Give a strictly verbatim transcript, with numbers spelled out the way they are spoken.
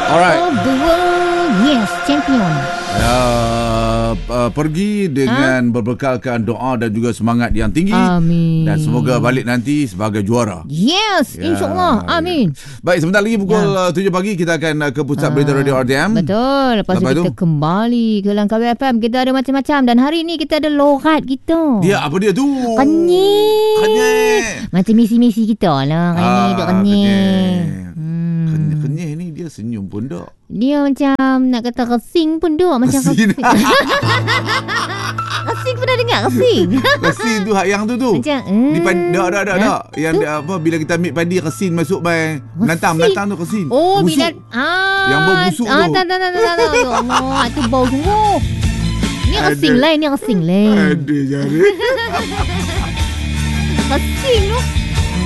Alright. of the world. Yes, champion. Uh, uh, pergi dengan ha? berbekalkan doa dan juga semangat yang tinggi. Amin. Dan semoga balik nanti sebagai juara. Yes, ya, insyaAllah. Amin. Baik, sebentar lagi pukul ya. tujuh pagi kita akan ke pusat berita Radio R T M. Betul. Lepas, Lepas tu kita itu? kembali ke Langkawi F M. Kita ada macam-macam. Dan hari ni kita ada lorat kita. Dia apa dia tu? Kenyek. Kenyek. Macam misi-misi kita lah. Hari ah, ni duk kenyek. Hmm. Kenyek, kenyek ni dia senyum pun tak. Dia macam nak kata resing pun duk. Macam resing. Resing pernah dengar resing? Resing tu hak yang tu tu. Macam mm, Di padi, dak dak dak dak. Yang dia, apa bila kita ambil padi resin masuk bai. Menantang menantang tu resin. Oh, busuk. Bila ah, yang bau busuk ah, tu. Tak tak tak tak. Ya Allah, itu bau sungguh. Ni resing lain, ni resing lain. Aduh jari. Resing tu